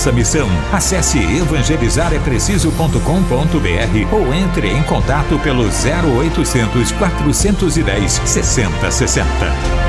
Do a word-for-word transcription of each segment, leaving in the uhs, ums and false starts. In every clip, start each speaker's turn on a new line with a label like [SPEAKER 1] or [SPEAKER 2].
[SPEAKER 1] nossa missão. Acesse evangelizar é preciso ponto com ponto br ou entre em contato pelo zero oitocentos, quatrocentos e dez, sessenta sessenta.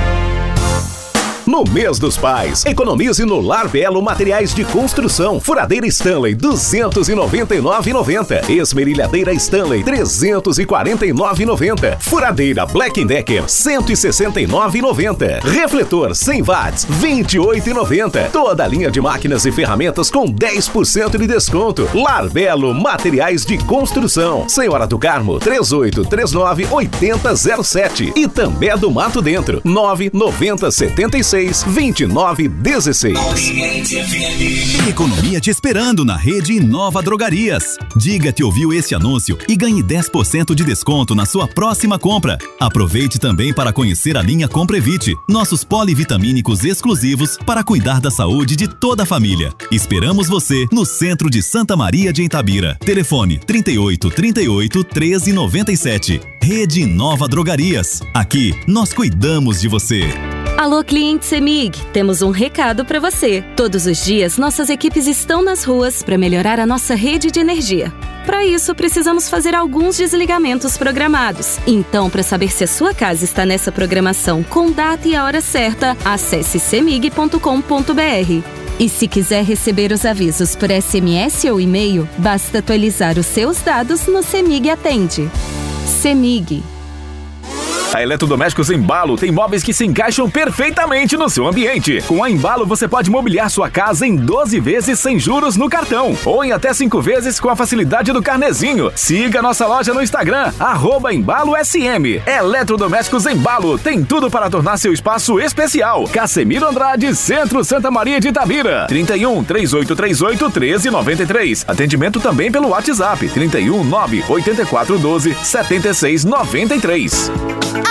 [SPEAKER 2] No mês dos pais, economize no Lar Belo Materiais de Construção. Furadeira Stanley, duzentos e noventa e nove reais e noventa centavos. Esmerilhadeira Stanley, trezentos e quarenta e nove reais e noventa centavos. Furadeira Black Decker, cento e sessenta e nove reais e noventa centavos. Refletor cem watts, vinte e oito reais e noventa centavos. Toda a linha de máquinas e ferramentas com dez por cento de desconto. Lar Belo Materiais de Construção. Senhora do Carmo, três oito três nove, oito zero zero sete. E também do Mato Dentro, nove nove zero sete seis, vinte e nove dezesseis.
[SPEAKER 3] Economia te esperando na rede Inova Drogarias. Diga que ouviu esse anúncio e ganhe dez por cento de desconto na sua próxima compra. Aproveite também para conhecer a linha Comprevite, nossos polivitamínicos exclusivos para cuidar da saúde de toda a família. Esperamos você no centro de Santa Maria de Itabira. Telefone trinta e oito, trinta e oito, treze, noventa e sete. Rede Inova Drogarias. Aqui nós cuidamos de você.
[SPEAKER 4] Alô, cliente CEMIG, temos um recado para você. Todos os dias, nossas equipes estão nas ruas para melhorar a nossa rede de energia. Para isso, precisamos fazer alguns desligamentos programados. Então, para saber se a sua casa está nessa programação com data e a hora certa, acesse cemig ponto com ponto br. E se quiser receber os avisos por S M S ou e-mail, basta atualizar os seus dados no CEMIG Atende. CEMIG.
[SPEAKER 5] A Eletrodomésticos Embalo tem móveis que se encaixam perfeitamente no seu ambiente. Com a Embalo você pode mobiliar sua casa em doze vezes sem juros no cartão ou em até cinco vezes com a facilidade do carnezinho. Siga nossa loja no Instagram, arroba Embalo S M. Eletrodomésticos Embalo tem tudo para tornar seu espaço especial. Casemiro Andrade, Centro Santa Maria de Itabira. trinta e um, três oito três oito, treze noventa e três. Atendimento também pelo WhatsApp, trinta e um, nove oito quatro, doze, setenta e seis noventa e três.